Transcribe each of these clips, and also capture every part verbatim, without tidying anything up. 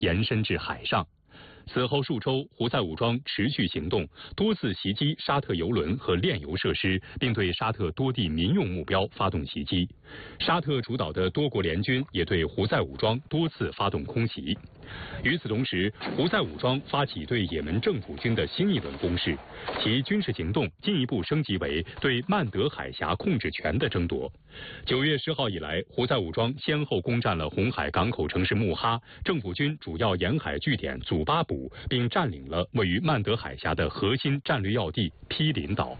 延伸至海上。此后数周，胡塞武装持续行动，多次袭击沙特油轮和炼油设施，并对沙特多地民用目标发动袭击。沙特主导的多国联军也对胡塞武装多次发动空袭。与此同时，胡塞武装发起对也门政府军的新一轮攻势，其军事行动进一步升级为对曼德海峡控制权的争夺。九月十号以来，胡塞武装先后攻占了红海港口城市穆哈、政府军主要沿海据点祖巴卜，并占领了位于曼德海峡的核心战略要地毗邻岛。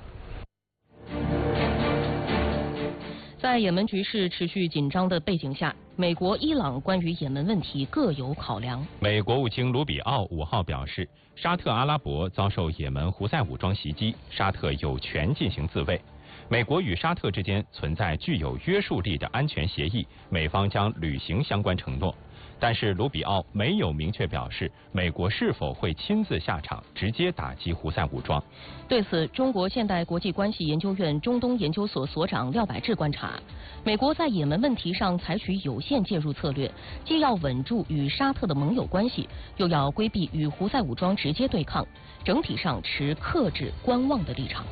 在也门局势持续紧张的背景下，美国、伊朗关于也门问题各有考量。 美国务卿卢比奥五号表示，沙特阿拉伯遭受也门胡塞武装袭击，沙特有权进行自卫。美国与沙特之间存在具有约束力的安全协议，美方将履行相关承诺。但是卢比奥没有明确表示美国是否会亲自下场直接打击胡塞武装。 对此，中国现代国际关系研究院中东研究所所长廖百志观察，美国在也门问题上采取有限介入策略，既要稳住与沙特的盟友关系，又要规避与胡塞武装直接对抗，整体上持克制观望的立场。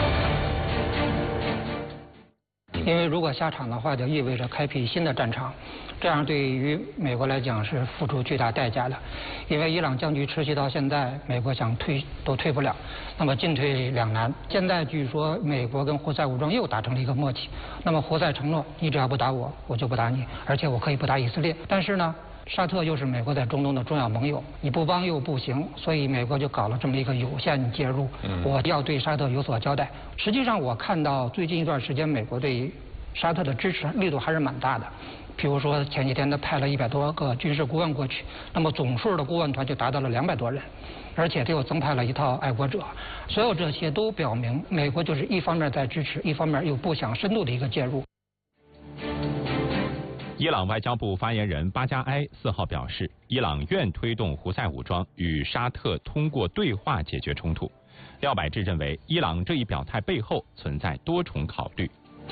因为如果下场的话，就意味着开辟新的战场，这样对于美国来讲是付出巨大代价的。因为伊朗僵局持续到现在，美国想退都退不了，那么进退两难。现在据说美国跟胡塞武装又达成了一个默契，那么胡塞承诺，你只要不打我，我就不打你，而且我可以不打以色列。但是呢，沙特又是美国在中东的重要盟友，你不帮又不行，所以美国就搞了这么一个有限介入。我要对沙特有所交代。实际上，我看到最近一段时间，美国对沙特的支持力度还是蛮大的。比如说前几天他派了一百多个军事顾问过去，那么总数的顾问团就达到了两百多人，而且他又增派了一套爱国者。所有这些都表明，美国就是一方面在支持，一方面又不想深度的一个介入。 伊朗外交部发言人巴加埃四号表示，伊朗愿推动胡塞武装与沙特通过对话解决冲突。廖百志认为，伊朗这一表态背后存在多重考虑。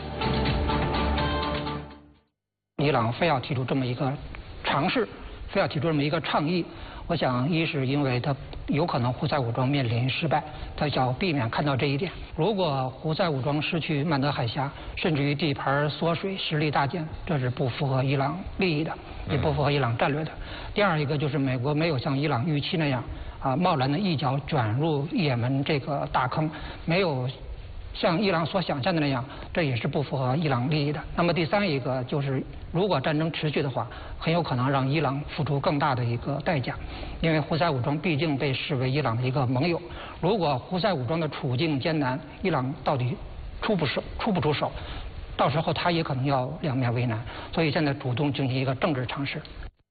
伊朗非要提出这么一个尝试，非要提出这么一个倡议，我想一是因为他有可能胡塞武装面临失败，他想避免看到这一点。如果胡塞武装失去曼德海峡，甚至于地盘缩水、实力大减，这是不符合伊朗利益的，也不符合伊朗战略的。第二一个就是美国没有像伊朗预期那样啊贸然的一脚卷入也门这个大坑，没有像伊朗所想象的那样，这也是不符合伊朗利益的。那么第三一个就是，如果战争持续的话，很有可能让伊朗付出更大的一个代价，因为胡塞武装毕竟被视为伊朗的一个盟友。如果胡塞武装的处境艰难，伊朗到底出不手出不出手，到时候他也可能要两面为难。所以现在主动进行一个政治尝试。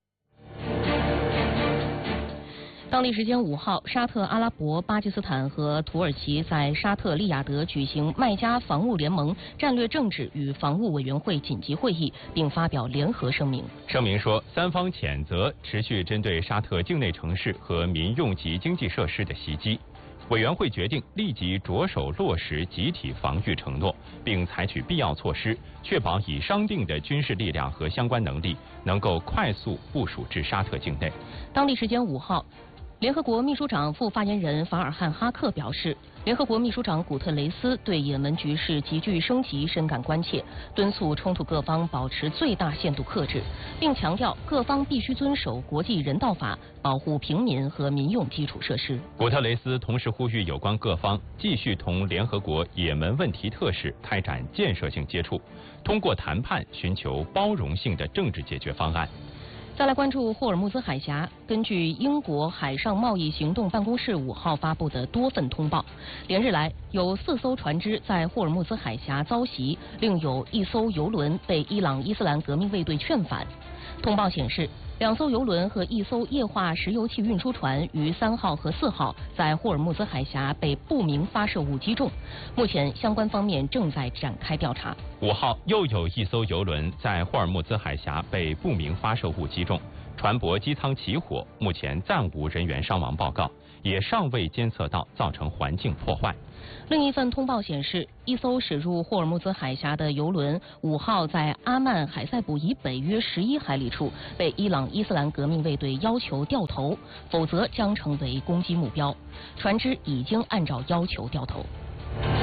当地时间五号，沙特阿拉伯、巴基斯坦和土耳其在沙特利雅得举行麦加防务联盟战略政治与防务委员会紧急会议，并发表联合声明。 声明说，三方谴责持续针对沙特境内城市和民用及经济设施的袭击。委员会决定立即着手落实集体防御承诺，并采取必要措施，确保已商定的军事力量和相关能力能够快速部署至沙特境内。 当地时间五号。联合国秘书长副发言人法尔汉哈克表示，联合国秘书长古特雷斯对也门局势急剧升级深感关切，敦促冲突各方保持最大限度克制，并强调各方必须遵守国际人道法，保护平民和民用基础设施。 古特雷斯同时呼吁有关各方继续同联合国也门问题特使开展建设性接触，通过谈判寻求包容性的政治解决方案。 再来关注霍尔木兹海峡。根据英国海上贸易行动办公室五号发布的多份通报，连日来有四艘船只在霍尔木兹海峡遭袭，另有一艘油轮被伊朗伊斯兰革命卫队劝返。通报显示，两艘油轮和一艘液化石油气运输船于三号和四号在霍尔木兹海峡被不明发射物击中，目前相关方面正在展开调查。 五号又有一艘油轮在霍尔木兹海峡被不明发射物击中，船舶机舱起火，目前暂无人员伤亡报告，也尚未监测到造成环境破坏。 另一份通报显示，一艘驶入霍尔木兹海峡的油轮五号在阿曼海塞卜以北约十一海里处被伊朗伊斯兰革命卫队要求掉头，否则将成为攻击目标。船只已经按照要求掉头。